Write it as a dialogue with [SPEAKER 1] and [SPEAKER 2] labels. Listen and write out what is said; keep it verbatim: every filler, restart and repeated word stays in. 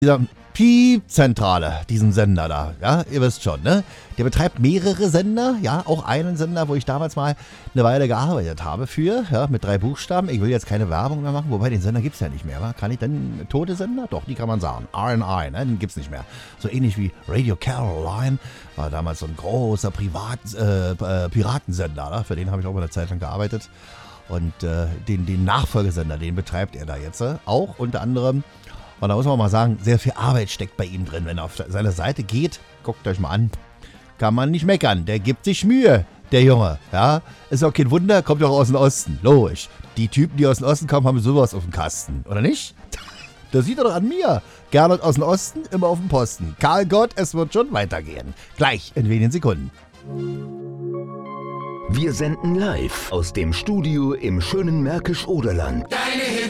[SPEAKER 1] Dieser Piepzentrale, diesen Sender da, ja, ihr wisst schon, ne? Der betreibt mehrere Sender, ja, auch einen Sender, wo ich damals mal eine Weile gearbeitet habe für, ja, mit drei Buchstaben. Ich will jetzt keine Werbung mehr machen, wobei den Sender gibt's ja nicht mehr, wa? Kann ich denn tote Sender? Doch, die kann man sagen. R N I, ne? Den gibt's nicht mehr. So ähnlich wie Radio Caroline, war damals so ein großer Privat, äh, äh, Piratensender, ne? Für den habe ich auch mal eine Zeit lang gearbeitet. Und äh, den, den Nachfolgesender, den betreibt er da jetzt äh, auch unter anderem. Und da muss man mal sagen, sehr viel Arbeit steckt bei ihm drin. Wenn er auf seine Seite geht, guckt euch mal an, kann man nicht meckern. Der gibt sich Mühe, der Junge. Ja, ist auch kein Wunder, kommt doch aus dem Osten. Logisch. Die Typen, die aus dem Osten kommen, haben sowas auf dem Kasten. Oder nicht? Das sieht er doch an mir. Gernot aus dem Osten, immer auf dem Posten. Karl Gott, es wird schon weitergehen. Gleich in wenigen Sekunden.
[SPEAKER 2] Wir senden live aus dem Studio im schönen Märkisch-Oderland.
[SPEAKER 3] Deine Hits